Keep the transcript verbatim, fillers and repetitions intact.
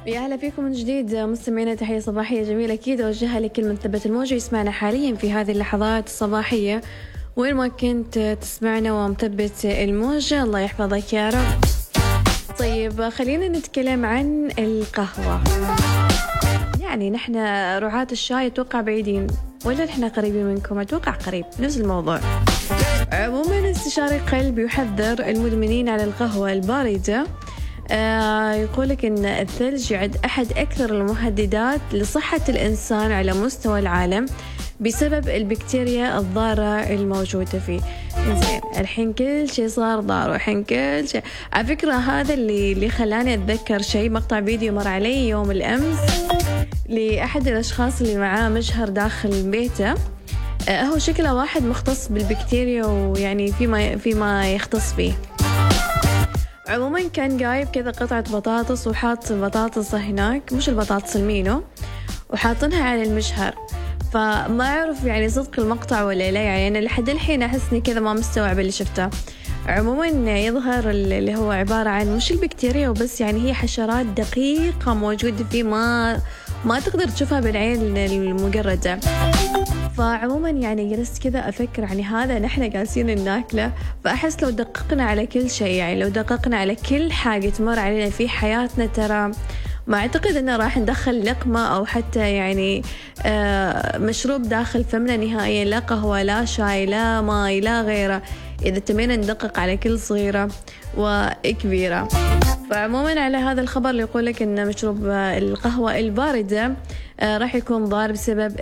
يا هلا فيكم من جديد مستمعينا، تحية صباحية جميلة أكيد أوجهها لكل من ثبت الموجة يسمعنا حاليا في هذه اللحظات الصباحية وين ما كنت تسمعنا ومثبت الموجة، الله يحفظك يا رب. طيب خلينا نتكلم عن القهوة. يعني نحن رعاة الشاي أتوقع بعيدين ولا نحن قريبين منكم؟ أتوقع قريب، نفس الموضوع. عموما استشاري قلب يحذر المدمنين على القهوة الباردة. آه يقولك إن الثلج يعد أحد أكثر المهددات لصحة الإنسان على مستوى العالم بسبب البكتيريا الضارة الموجودة فيه. إنزين الحين كل شيء صار ضار، والحين كل شيء. على فكرة هذا اللي اللي خلاني أتذكر شيء، مقطع فيديو مر علي يوم الأمس لأحد الأشخاص اللي معاه مجهر داخل بيته. آه هو شكله واحد مختص بالبكتيريا ويعني فيما فيما يختص فيه. عموما كان جايب كذا قطعة بطاطس وحاط البطاطس هناك، مش البطاطس المينو، وحاطنها على المجهر. فما أعرف يعني صدق المقطع ولا لا، يعني أنا لحد الحين أحسني كذا ما مستوعب اللي شفته. عموما يظهر اللي هو عبارة عن مش البكتيريا وبس، يعني هي حشرات دقيقة موجودة فيه ما ما تقدر تشوفها بالعين المجردة. فعموما يعني جلست كذا أفكر، يعني هذا نحن جالسين ناكله، فأحس لو دققنا على كل شيء، يعني لو دققنا على كل حاجة تمر علينا في حياتنا، ترى ما أعتقد أنه راح ندخل لقمة أو حتى يعني آه مشروب داخل فمنا نهائيا، لا قهوة لا شاي لا ماي لا غيره، إذا تمينا ندقق على كل صغيرة وكبيرة. فعموما على هذا الخبر اللي يقولك أن مشروب القهوة الباردة آه راح يكون ضار بسبب